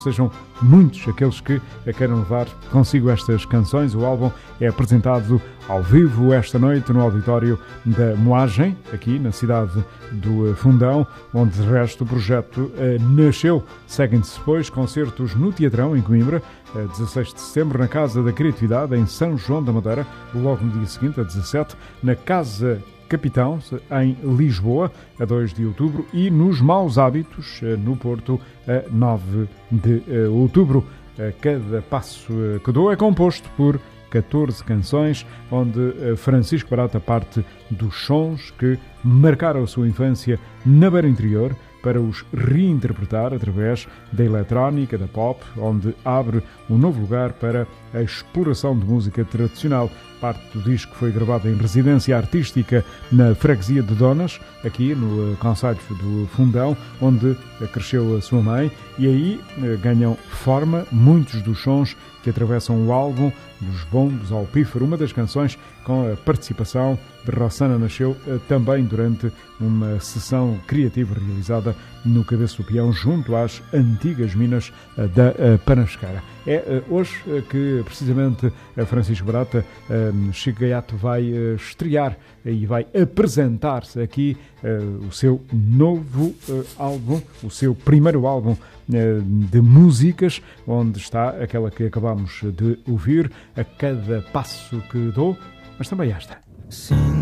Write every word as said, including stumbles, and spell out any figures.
Sejam muitos aqueles que queiram levar consigo estas canções. O álbum é apresentado ao vivo esta noite no auditório da Moagem, aqui na cidade do Fundão, onde de resto o projeto eh, nasceu. Seguem-se depois concertos no Teatrão, em Coimbra, a dezasseis de setembro, na Casa da Criatividade, em São João da Madeira, logo no dia seguinte, a dezassete, na Casa Capitão, em Lisboa, a dois de outubro, e nos Maus Hábitos, no Porto, a nove de outubro. Cada passo que dou é composto por catorze canções, onde Francisco Barata parte dos sons que marcaram a sua infância na Beira Interior, para os reinterpretar através da eletrónica, da pop, onde abre um novo lugar para a exploração de música tradicional. Parte do disco foi gravada em residência artística na freguesia de Donas, aqui no concelho do Fundão, onde cresceu a sua mãe, e aí ganham forma muitos dos sons que atravessam o álbum, dos bongos ao pífaro. Uma das canções com a participação de Rossana nasceu também durante uma sessão criativa realizada no Cabeço do Peão, junto às antigas minas da Panascara. É hoje que, precisamente, Francisco Barata, Chico Gaiato vai estrear e vai apresentar-se aqui o seu novo álbum, o seu primeiro álbum de músicas, onde está aquela que acabamos de ouvir, A Cada Passo que Dou, mas também esta. Sim.